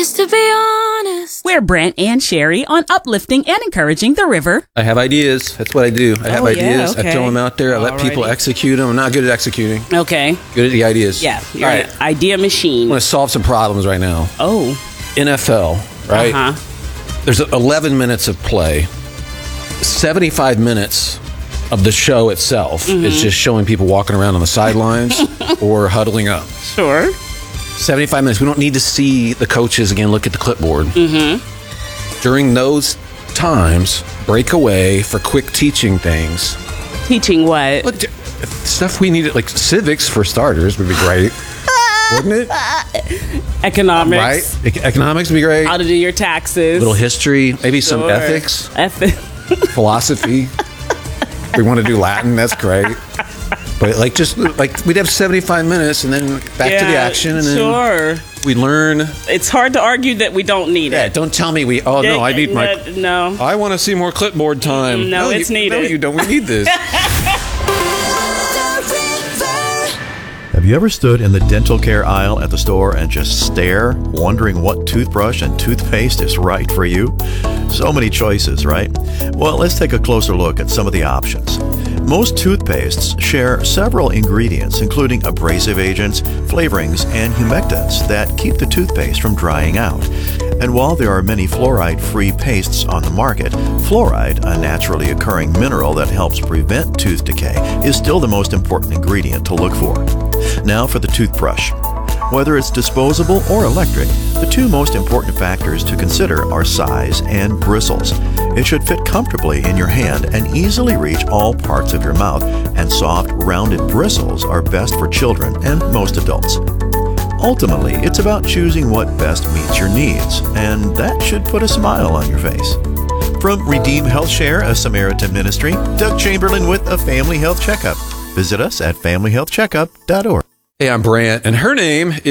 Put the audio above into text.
Just to be honest. We're Brant and Sherry on uplifting and encouraging the river. I have ideas. That's what I do. I have ideas. okay. I throw them out there. I let people execute them. I'm not good at executing. Okay. Good at the ideas. Yeah. You're All an idea machine. I'm going to solve some problems right now. Oh. NFL, right? There's 11 minutes of play. 75 minutes of the show itself is just showing people walking around on the sidelines or huddling up. Sure. 75 minutes. We don't need to see the coaches again look at the clipboard. During those times, break away for quick teaching things. Teaching what? Look, stuff we needed, like civics for starters, would be great. Wouldn't it? Economics. Right? Economics would be great. How to do your taxes. A little history, maybe some ethics. Philosophy. We want to do Latin, that's great. But we'd have 75 minutes and then back to the action, and then we learn. It's hard to argue that we don't need it. Yeah, don't tell me I need my. No. I want to see more clipboard time. No, it's needed. No, you don't. We need this. Have you ever stood in the dental care aisle at the store and just stare, wondering what toothbrush and toothpaste is right for you? So many choices, right? Well, let's take a closer look at some of the options. Most toothpastes share several ingredients, including abrasive agents, flavorings, and humectants that keep the toothpaste from drying out. And while there are many fluoride-free pastes on the market, fluoride, a naturally occurring mineral that helps prevent tooth decay, is still the most important ingredient to look for. Now for the toothbrush. Whether it's disposable or electric, the two most important factors to consider are size and bristles. It should fit comfortably in your hand and easily reach all parts of your mouth, and soft, rounded bristles are best for children and most adults. Ultimately, it's about choosing what best meets your needs, and that should put a smile on your face. From Redeem Health Share, a Samaritan ministry, Doug Chamberlain with a Family Health Checkup. Visit us at familyhealthcheckup.org. Hey, I'm Brant, and her name